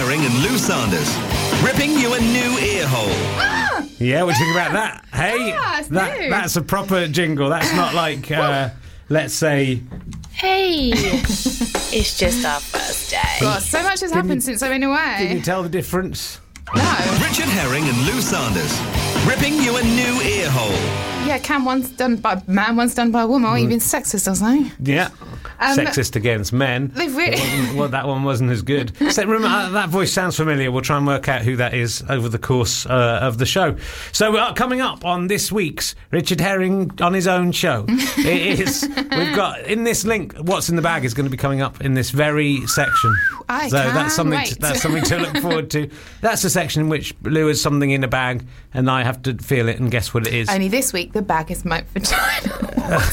Herring and Lou Sanders, ripping you a new ear hole. Yeah, what do you think about that? Hey, it's new. that's a proper jingle. That's not like, let's say... Hey, it's just our first day. God, so much has happened since I've been away. Can you tell the difference? No. Richard Herring and Lou Sanders, ripping you a new ear hole. Yeah, Cam once done by a man, once done by a woman. You've been sexist or something. Yeah. Sexist against men. They've really... That one wasn't as good. So remember, that voice sounds familiar. We'll try and work out who that is over the course of the show. So coming up on this week's Richard Herring on his own show, we've got in this link, What's in the Bag is going to be coming up in this very section. That's something to look forward to. That's the section in which Lou has something in a bag and I have to feel it and guess what it is. Only this week the bag is my vagina.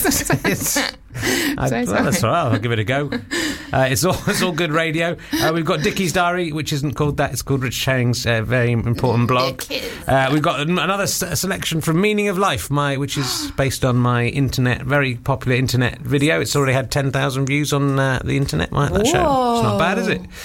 That's all right, I'll give it a go. It's all good radio. We've got Dickie's Diary, which isn't called that, it's called Richard Herring's very important blog. We've got another selection from Meaning of Life, which is based on my very popular internet video. It's already had 10,000 views on the internet, that show. It's not bad, is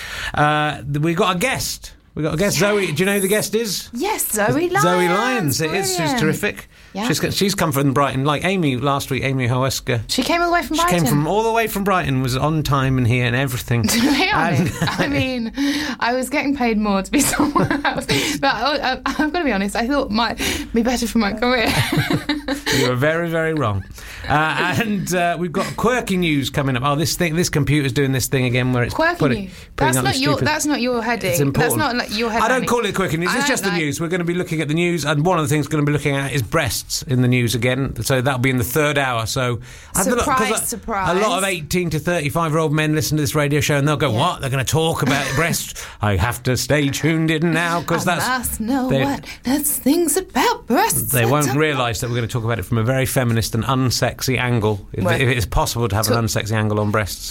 it? We've got a guest. Zoe. Do you know who the guest is? Yes, Zoe Lyons. Zoe Lyons. It is. She's terrific. Yeah. She's come from Brighton, like Amy last week, Amy Hoeska. She came all the way from Brighton. She came all the way from Brighton, was on time and here and everything. To be honest, I mean, I was getting paid more to be somewhere else. But I've got to be honest, I thought it might be better for my career. You were very, very wrong. And we've got quirky news coming up. This computer's doing this thing again where it's quirky news. That's not your heading. It's important. That's not like your heading. I don't call it quirky news. It's just the news. We're going to be looking at the news, and one of the things we're going to be looking at is breasts in the news again. So that'll be in the third hour. So surprise. A lot of 18 to 35-year-old men listen to this radio show, and they'll go, "What? They're going to talk about breasts? I have to stay tuned in now because I must know what that's things about breasts." They won't realise that we're going to talk about it from a very feminist and unsexy angle. If it's possible to have an unsexy angle on breasts.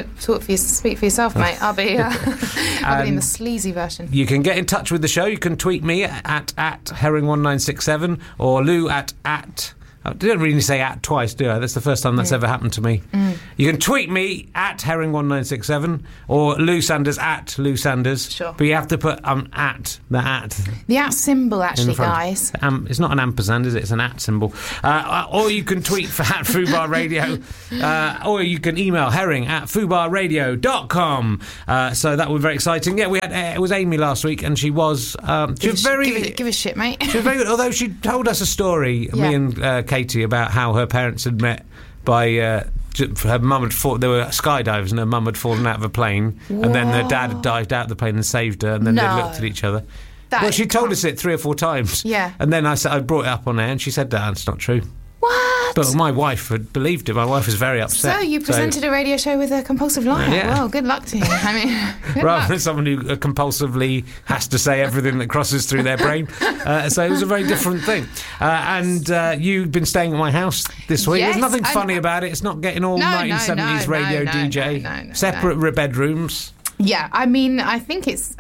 Speak for yourself, mate. I'll be in the sleazy version. You can get in touch with the show. You can tweet me at Herring1967 or Lou at I didn't really say at twice, do I? That's the first time that's ever happened to me. You can tweet me at Herring1967 or Lou Sanders at Lou Sanders. Sure. But you have to put at. The at symbol, actually, guys. It's not an ampersand, is it? It's an at symbol. Or you can tweet at Fubar Radio. Or you can email Herring at fubarradio.com. So that was very exciting. Yeah, we had it was Amy last week, and she was give a shit, mate. She was very good, although she told us a story, me and Katie, about how her parents had met by her mum had fallen. They were skydivers, and her mum had fallen out of a plane. Whoa. And then their dad had dived out of the plane and saved her, and then they looked at each other. She told us it 3 or 4 times. Yeah. And then I brought it up on air, and she said, "That's not true." What? But my wife had believed it. My wife was very upset. So you presented a radio show with a compulsive liar. Yeah. Well, good luck to you. I mean, rather than someone who compulsively has to say everything that crosses through their brain. So it was a very different thing. And you've been staying at my house this week. Yes, There's nothing funny about it. It's not getting all 1970s radio DJ. Separate bedrooms. Yeah, I mean, I think it's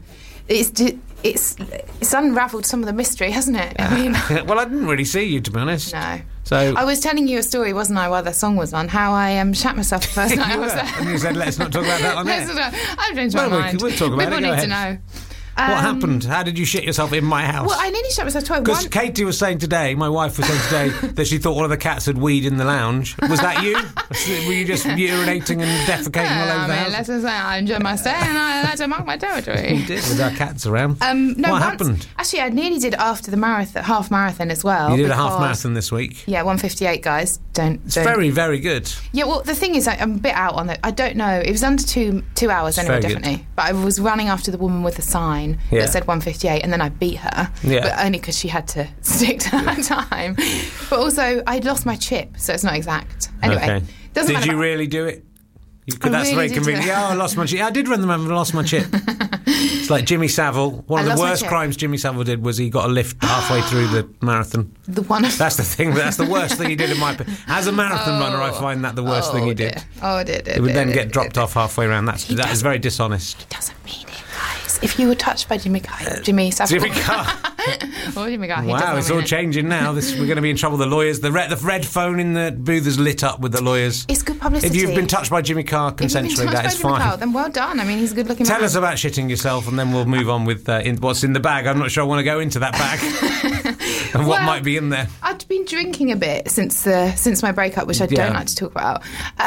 unravelled some of the mystery, hasn't it? I mean, well, I didn't really see you, to be honest. No. So I was telling you a story, wasn't I, while the song was on, how I shat myself the first night I was there. And you said, let's not talk about that on air. I've changed my mind. We'll talk about People it. need to know. What happened? How did you shit yourself in my house? Well, I nearly shit myself twice. Because Katie was saying today, my wife was saying today, that she thought one of the cats had weed in the lounge. Was that you? Were you just urinating and defecating all over the house? Let's just say I enjoyed my stay and I like to mark my territory. You did, with our cats around. What happened? Actually, I nearly did after the half marathon as well. You did a half marathon this week? Yeah, 1:58, guys. It's very, very good. Yeah, well, the thing is, I'm a bit out on it. I don't know. It was under 2 hours anyway, definitely. Good. But I was running after the woman with the sign that said 1:58, and then I beat her. Yeah. But only because she had to stick to her time. But also, I'd lost my chip, so it's not exact. Anyway, doesn't matter. Did you really do it? That's very convenient. Yeah, I lost my chip. I did run the marathon and lost my chip. It's like Jimmy Savile. One of the worst crimes Jimmy Savile did was he got a lift halfway through the marathon. That's the thing. That's the worst thing he did in my opinion. As a marathon runner, I find that the worst thing he did. Oh, it did. He would then get dropped off halfway around. That is very dishonest. He doesn't mean it, guys. If you were touched by Jimmy Savile... Jimmy Carr. What do you mean? Wow, it's all changing now. We're going to be in trouble with the lawyers. The red phone in the booth is lit up with the lawyers. It's good publicity. If you've been touched by Jimmy Carr consensually, that is fine. Carr, then well done. I mean, he's a good-looking man. Tell us about shitting yourself, and then we'll move on with what's in the bag. I'm not sure I want to go into that bag. And what might be in there? I'd been drinking a bit since my breakup, which I don't like to talk about.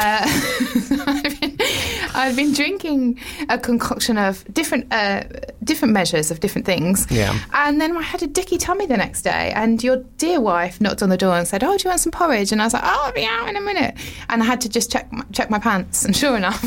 I've been drinking a concoction of different measures of different things. Yeah. And then I had a dicky tummy the next day, and your dear wife knocked on the door and said, "Oh, do you want some porridge?" And I was like, "Oh, I'll be out in a minute." And I had to just check my pants, and sure enough,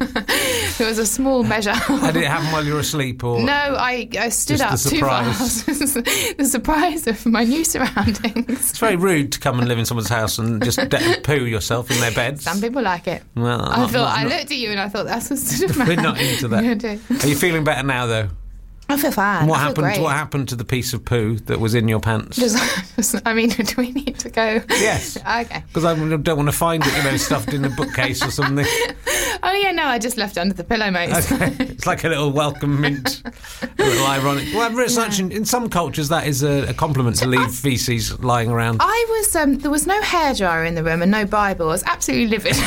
it was a small measure. Did it happen while you were asleep, or no? I stood up too fast. The surprise of my new surroundings. It's very rude to come and live in someone's house and just poo yourself in their beds. Some people like it. Well, I looked at you and I thought, that's a sort of man. We're not into that. Are you feeling better now, though? I feel fine. What happened to the piece of poo that was in your pants? I mean, do we need to go? Yes. Okay. Because I don't want to find it, stuffed in a bookcase or something. Oh yeah, no, I just left it under the pillow, mate. Okay. It's like a little welcome mint, a little ironic. Well, in some cultures that is a compliment to leave feces lying around. There was no hairdryer in the room and no Bible. I was absolutely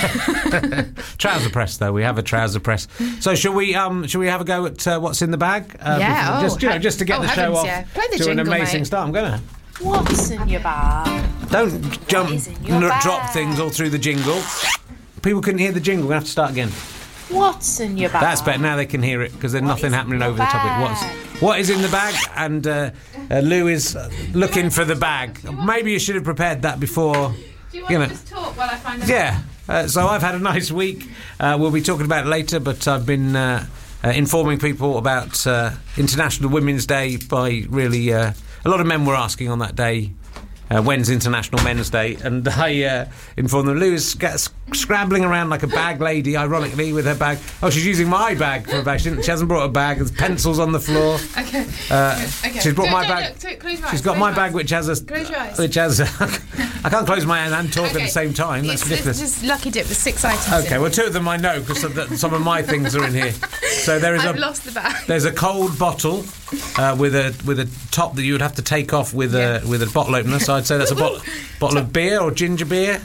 livid. Trouser press, though. We have a trouser press. So shall we have a go at what's in the bag? Yeah. Just to get the show off to jingle, an amazing mate. start. I'm gonna. What's in your bag? Don't jump, drop things all through the jingle. People couldn't hear the jingle. We're going to have to start again. What's in your bag? That's better. Now they can hear it because there's nothing happening over the topic. What is in the bag? And Lou is looking for the bag. Maybe you should have prepared that before. Do you want to just talk while I find it? Yeah. So I've had a nice week. We'll be talking about it later, but I've been informing people about International Women's Day by really... a lot of men were asking on that day, when's International Men's Day, and I informed them Lou's scrambling around like a bag lady, ironically, with her bag. Oh, she's using my bag for a bag. She hasn't brought a bag. There's pencils on the floor. Okay. She's brought my bag. She's got my bag, which has a... Close your eyes. Which has a... I can't close my hand and talk at the same time. That's ridiculous. It's just lucky dip with 6 items. Okay, well, 2 of them I know because some of my things are in here. So there is I've lost the bag. There's a cold bottle with a top that you would have to take off with a bottle opener. So I'd say that's a bottle of beer or ginger beer.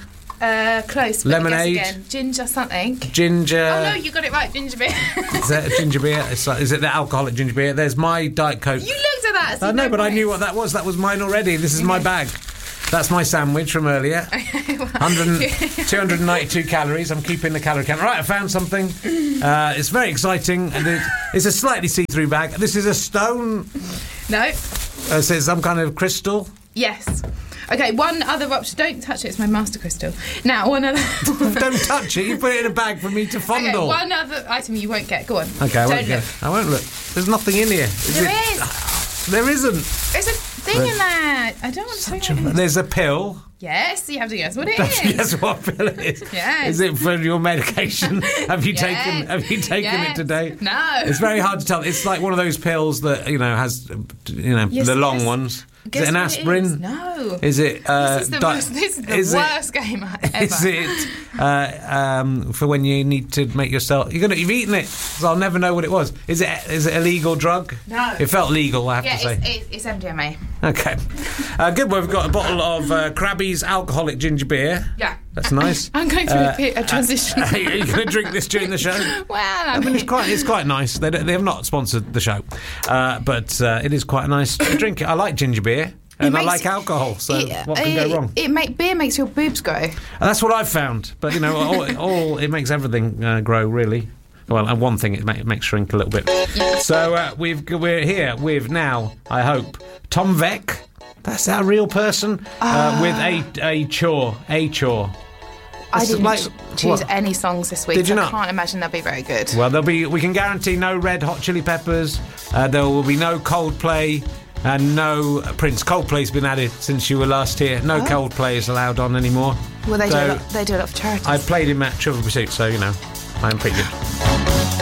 Close. Lemonade. Again. Ginger something. Ginger. Oh no, you got it right. Ginger beer. Is that ginger beer? Is it the alcoholic ginger beer? There's my Diet Coke. You looked at that. I know, but I knew what that was. That was mine already. This is my bag. That's my sandwich from earlier. 292 calories. I'm keeping the calorie count. Right, I found something. It's very exciting. It's a slightly see-through bag. This is a stone. No. Is it some kind of crystal? Yes. Okay, one other option. Don't touch it. It's my master crystal. Now, one other... Don't touch it. You put it in a bag for me to fondle. Okay, one other item you won't get. Go on. Okay, I won't look. There's nothing in here. There isn't. There's a thing in there. I don't want to say it. There's a pill. Yes, you have to guess what it is. Guess what pill it is. Yes. Is it for your medication? Have you taken it today? No. It's very hard to tell. It's like one of those pills that, has, the long ones. Is it an aspirin? No. Is it... this is the worst game ever. Is it for when you need to make yourself... You've eaten it, so I'll never know what it was. Is it a legal drug? No. It felt legal, I have to say. It's MDMA. Okay. Good. Well, we've got a bottle of Krabby's alcoholic ginger beer. Yeah. That's nice. I'm going through a transition. Are you going to drink this during the show? Well, I mean, it's quite nice. They have not sponsored the show, but it is quite nice to drink. I like ginger beer. And I like alcohol, so what can go wrong? Beer makes your boobs grow. That's what I've found. But, it makes everything grow, really. Well, and one thing, it makes shrink a little bit. So we're here with now, I hope, Tom Veck. That's our real person with a chore. I didn't choose any songs this week. Did you not? I can't imagine they'll be very good. Well, we can guarantee no Red Hot Chili Peppers. There will be no Coldplay. And no Prince. Coldplay's been added since you were last here. No Coldplay is allowed on anymore. Well, they do a lot for charity. I played him at Trivial Pursuit, so I'm pretty good.